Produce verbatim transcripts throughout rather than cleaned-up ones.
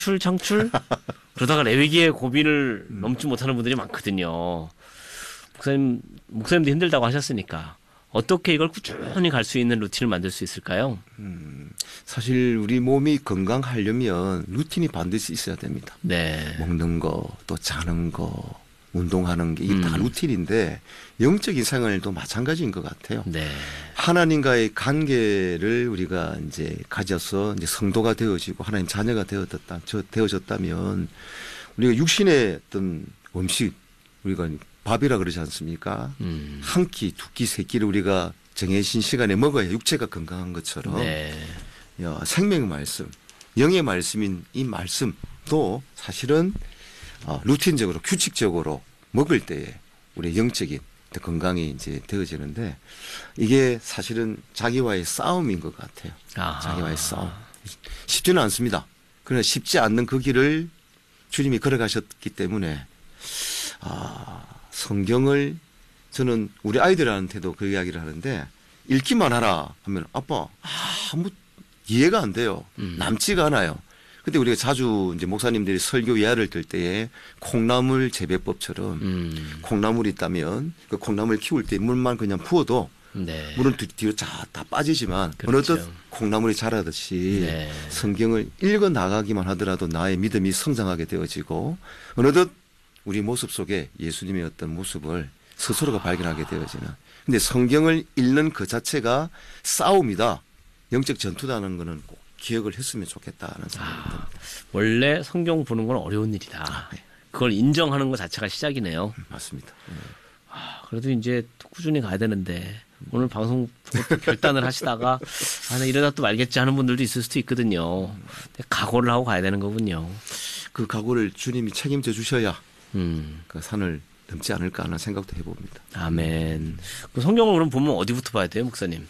창출 창출 그러다가 레위기의 고비를 음. 넘지 못하는 분들이 많거든요. 목사님 목사님도 힘들다고 하셨으니까 어떻게 이걸 꾸준히 갈 수 있는 루틴을 만들 수 있을까요? 음, 사실 우리 몸이 건강하려면 루틴이 반드시 있어야 됩니다. 네. 먹는 거, 또 자는 거, 운동하는 게 이게 음. 다 루틴인데 영적인 생활도 마찬가지인 것 같아요. 네. 하나님과의 관계를 우리가 이제 가져서 이제 성도가 되어지고 하나님 자녀가 되어졌다, 되어졌다면 우리가 육신의 어떤 음식 우리가 밥이라 그러지 않습니까? 음. 한 끼, 두 끼, 세 끼를 우리가 정해진 시간에 먹어야 육체가 건강한 것처럼 네. 야, 생명의 말씀, 영의 말씀인 이 말씀도 사실은 어, 루틴적으로 규칙적으로 먹을 때에 우리 영적인 건강이 이제 되어지는데 이게 사실은 자기와의 싸움인 것 같아요. 아하. 자기와의 싸움. 쉽지는 않습니다. 그러나 쉽지 않는 그 길을 주님이 걸어가셨기 때문에 아, 성경을 저는 우리 아이들한테도 그 이야기를 하는데 읽기만 하라 하면 아빠 아무 이해가 안 돼요. 음. 남지가 않아요. 근데 우리가 자주 이제 목사님들이 설교 예화를 들 때에 콩나물 재배법처럼 음. 콩나물이 있다면 그 콩나물 키울 때 물만 그냥 부어도 네. 물은 뒤로 다, 다 빠지지만 그렇죠. 어느덧 콩나물이 자라듯이 네. 성경을 읽어 나가기만 하더라도 나의 믿음이 성장하게 되어지고 어느덧 우리 모습 속에 예수님의 어떤 모습을 스스로가 아. 발견하게 되어지는. 근데 성경을 읽는 그 자체가 싸움이다. 영적 전투다는 거는 꼭 기억을 했으면 좋겠다는 생각이 듭니다. 아, 원래 성경 보는 건 어려운 일이다. 아, 네. 그걸 인정하는 것 자체가 시작이네요. 음, 맞습니다. 네. 아, 그래도 이제 꾸준히 가야 되는데 오늘 방송 결단을 하시다가 아, 나 이러다 또 말겠지 하는 분들도 있을 수도 있거든요. 각오를 하고 가야 되는 거군요. 그 각오를 주님이 책임져 주셔야 음. 그 산을 넘지 않을까 하는 생각도 해봅니다. 아멘. 그 성경을 그럼 보면 어디부터 봐야 돼요, 목사님?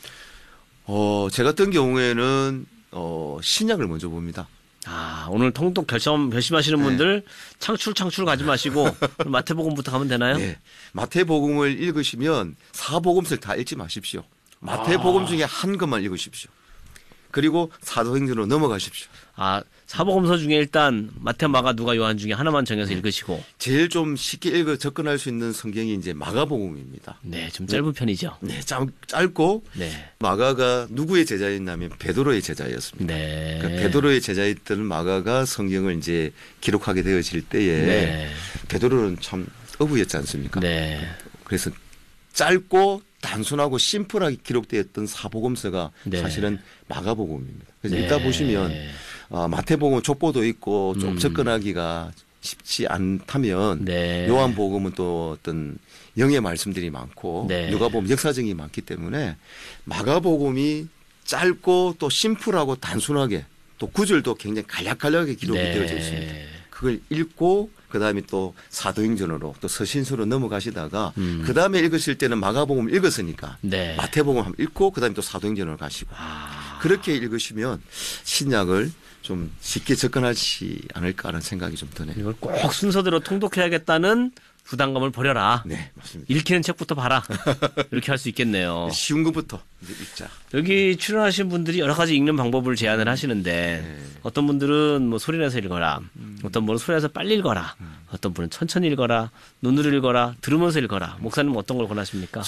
어, 제 같은 경우에는 어, 신약을 먼저 봅니다. 아, 오늘 통독 결심, 결심하시는 네. 분들 창출, 창출 가지 마시고 마태복음부터 가면 되나요? 네. 마태복음을 읽으시면 사복음서를 다 읽지 마십시오. 마태복음 아. 중에 한 것만 읽으십시오. 그리고 사도행전으로 넘어가십시오. 아, 사복음서 중에 일단 마태, 마가, 누가, 요한 중에 하나만 정해서 네. 읽으시고. 제일 좀 쉽게 읽어 접근할 수 있는 성경이 이제 마가복음입니다. 네, 좀 짧은 네. 편이죠. 네, 짧, 짧고 네. 마가가 누구의 제자였냐면 베드로의 제자였습니다. 네. 그러니까 베드로의 제자였던 마가가 성경을 이제 기록하게 되어질 때에 네. 베드로는 참 어부였지 않습니까? 네. 그래서 짧고 단순하고 심플하게 기록되었던 사복음서가 네. 사실은 마가복음입니다. 그래서 네. 읽다 보시면 어, 마태복음은 족보도 있고 좀 음. 접근하기가 쉽지 않다면 네. 요한복음은 또 어떤 영의 말씀들이 많고 네. 누가복음 역사적이 많기 때문에 마가복음이 짧고 또 심플하고 단순하게 또 구절도 굉장히 간략간략하게 기록이 네. 되어져 있습니다. 그걸 읽고 그다음에 또 사도행전으로 또 서신서로 넘어가시다가 음. 그다음에 읽으실 때는 마가복음을 읽었으니까 네. 마태복음 한번 읽고 그다음에 또 사도행전으로 가시고 아. 그렇게 읽으시면 신약을 좀 쉽게 접근하지 않을까 하는 생각이 좀 드네요. 이걸 꼭 순서대로 통독해야겠다는 부담감을 버려라. 네, 맞습니다. 읽히는 책부터 봐라. 이렇게 할 수 있겠네요. 쉬운 것부터 이제 읽자. 여기 출연하신 분들이 여러 가지 읽는 방법을 제안을 하시는데 네. 어떤 분들은 뭐 소리내서 읽어라. 음. 어떤 분은 소리내서 빨리 읽어라. 음. 어떤 분은 천천히 읽어라. 눈으로 읽어라. 들으면서 읽어라. 목사님은 어떤 걸 권하십니까?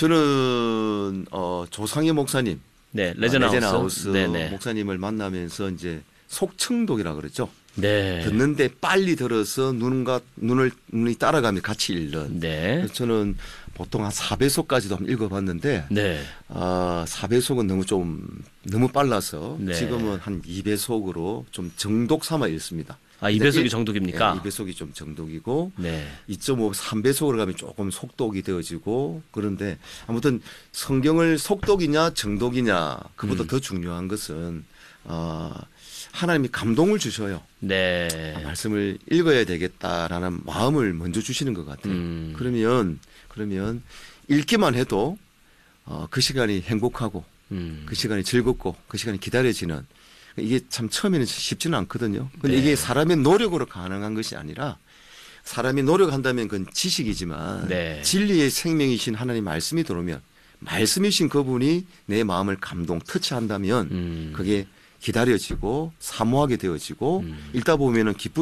저는 어, 조상희 목사님. 네, 레전하우스. 레전하우스 목사님을 만나면서 이제 속청독이라 그러죠. 네. 듣는데 빨리 들어서 눈과 눈을 눈이 따라가며 같이 읽는. 네. 그래서 저는 보통 한 사 배속까지도 한번 읽어봤는데, 네. 아, 사 배속은 너무 좀 너무 빨라서 네. 지금은 한 이 배속으로 좀 정독 삼아 읽습니다. 아, 이 배속이 정독입니까? 네, 이 배속이 좀 정독이고, 네. 이 점 오, 삼 배속으로 가면 조금 속독이 되어지고, 그런데 아무튼 성경을 속독이냐 정독이냐, 그보다 음. 더 중요한 것은, 어, 하나님이 감동을 주셔요. 네. 아, 말씀을 읽어야 되겠다라는 마음을 먼저 주시는 것 같아요. 음. 그러면, 그러면 읽기만 해도, 어, 그 시간이 행복하고, 음. 그 시간이 즐겁고, 그 시간이 기다려지는, 이게 참 처음에는 쉽지는 않거든요. 근데 네. 이게 사람의 노력으로 가능한 것이 아니라 사람이 노력한다면 그건 지식이지만 네. 진리의 생명이신 하나님 말씀이 들어오면 말씀이신 그분이 내 마음을 감동, 터치한다면 음. 그게 기다려지고 사모하게 되어지고 음. 읽다 보면은 기쁨